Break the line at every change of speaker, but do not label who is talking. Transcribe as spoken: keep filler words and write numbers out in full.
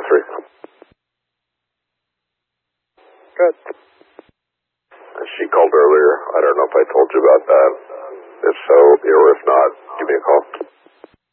three.
Good.
She called earlier. I don't know if I told you about that. If so, or if not, give me a call.